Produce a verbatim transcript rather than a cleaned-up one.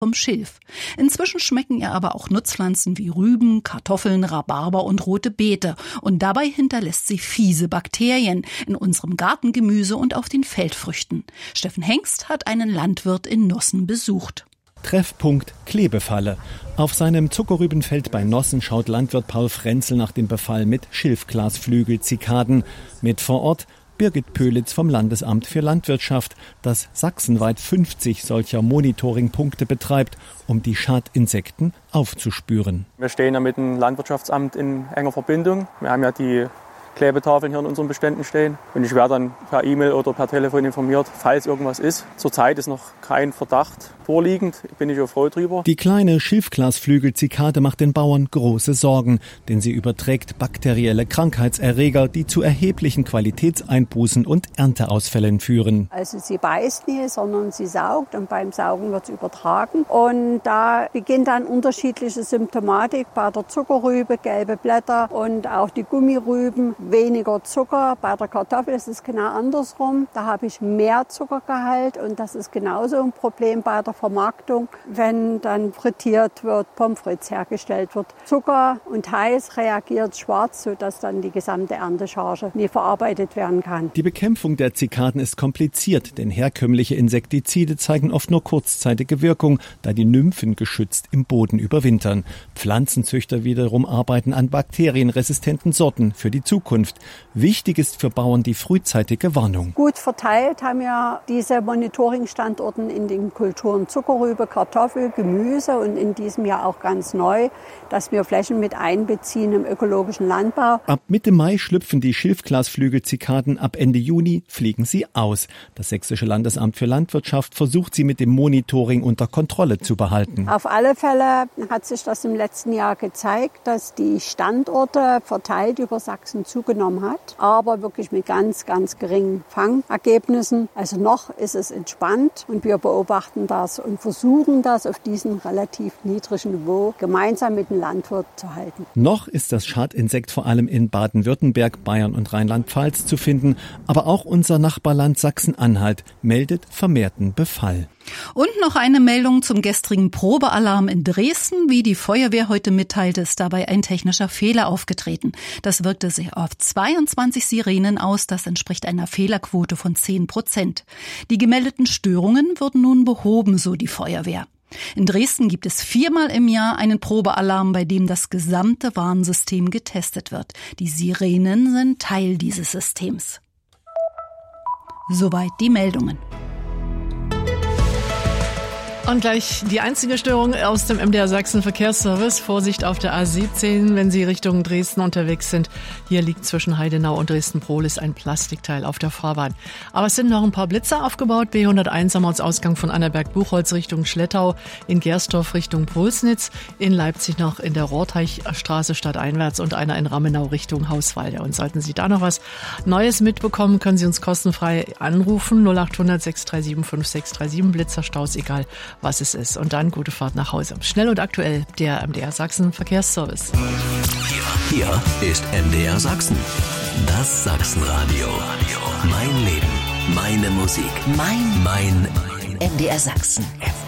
vom Schilf. Inzwischen schmecken ihr aber auch Nutzpflanzen wie Rüben, Kartoffeln, Rhabarber und rote Beete. Und dabei hinterlässt sie fiese Bakterien in unserem Gartengemüse und auf den Feldfrüchten. Steffen Hengst hat einen Landwirt in Nossen besucht. Treffpunkt Klebefalle. Auf seinem Zuckerrübenfeld bei Nossen schaut Landwirt Paul Frenzel nach dem Befall mit Schilfglasflügel-Zikaden. Mit vor Ort Birgit Pölitz vom Landesamt für Landwirtschaft, das sachsenweit fünfzig solcher Monitoringpunkte betreibt, um die Schadinsekten aufzuspüren. Wir stehen ja mit dem Landwirtschaftsamt in enger Verbindung. Wir haben ja die Klebetafeln hier in unseren Beständen stehen. Und ich werde dann per E-Mail oder per Telefon informiert, falls irgendwas ist. Zurzeit ist noch kein Verdacht vorliegend, bin ich auch froh drüber. Die kleine Schilfglasflügel-Zikade macht den Bauern große Sorgen, denn sie überträgt bakterielle Krankheitserreger, die zu erheblichen Qualitätseinbußen und Ernteausfällen führen. Also sie beißt nie, sondern sie saugt und beim Saugen wird es übertragen. Und da beginnt dann unterschiedliche Symptomatik bei der Zuckerrübe, gelbe Blätter und auch die Gummirüben. Weniger Zucker. Bei der Kartoffel ist es genau andersrum. Da habe ich mehr Zuckergehalt und das ist genauso ein Problem bei der Vermarktung, wenn dann frittiert wird, Pommes frites hergestellt wird. Zucker und heiß reagiert schwarz, sodass dann die gesamte Erntescharge nie verarbeitet werden kann. Die Bekämpfung der Zikaden ist kompliziert, denn herkömmliche Insektizide zeigen oft nur kurzzeitige Wirkung, da die Nymphen geschützt im Boden überwintern. Pflanzenzüchter wiederum arbeiten an bakterienresistenten Sorten für die Zukunft. Wichtig ist für Bauern die frühzeitige Warnung. Gut verteilt haben wir diese Monitoringstandorten in den Kulturen Zuckerrübe, Kartoffel, Gemüse und in diesem Jahr auch ganz neu, dass wir Flächen mit einbeziehen im ökologischen Landbau. Ab Mitte Mai schlüpfen die Schilfglasflügel-Zikaden, ab Ende Juni fliegen sie aus. Das Sächsische Landesamt für Landwirtschaft versucht sie mit dem Monitoring unter Kontrolle zu behalten. Auf alle Fälle hat sich das im letzten Jahr gezeigt, dass die Standorte verteilt über Sachsen zugenommen hat, aber wirklich mit ganz, ganz geringen Fangergebnissen. Also noch ist es entspannt und wir beobachten das und versuchen das auf diesem relativ niedrigen Niveau gemeinsam mit dem Landwirt zu halten. Noch ist das Schadinsekt vor allem in Baden-Württemberg, Bayern und Rheinland-Pfalz zu finden, aber auch unser Nachbarland Sachsen-Anhalt meldet vermehrten Befall. Und noch eine Meldung zum gestrigen Probealarm in Dresden. Wie die Feuerwehr heute mitteilte, ist dabei ein technischer Fehler aufgetreten. Das wirkte sich auf zweiundzwanzig Sirenen aus. Das entspricht einer Fehlerquote von zehn Prozent. Die gemeldeten Störungen wurden nun behoben, so die Feuerwehr. In Dresden gibt es viermal im Jahr einen Probealarm, bei dem das gesamte Warnsystem getestet wird. Die Sirenen sind Teil dieses Systems. Soweit die Meldungen. Und gleich die einzige Störung aus dem M D R Sachsen Verkehrsservice. Vorsicht auf der A siebzehn, wenn Sie Richtung Dresden unterwegs sind. Hier liegt zwischen Heidenau und Dresden-Prohlis ein Plastikteil auf der Fahrbahn. Aber es sind noch ein paar Blitzer aufgebaut. B hunderteins am Ortsausgang von Annaberg-Buchholz Richtung Schlettau, in Gersdorf Richtung Pulsnitz, in Leipzig noch in der Rohrteichstraße stadteinwärts und einer in Ramenau Richtung Hauswalde. Und sollten Sie da noch was Neues mitbekommen, können Sie uns kostenfrei anrufen. null acht hundert sechs drei sieben fünf sechs drei sieben, Blitzerstaus, egal was es ist. Und dann gute Fahrt nach Hause. Schnell und aktuell, der M D R Sachsen Verkehrsservice. Hier, hier ist M D R Sachsen. Das Sachsenradio. Mein Leben, meine Musik, mein, mein M D R Sachsen.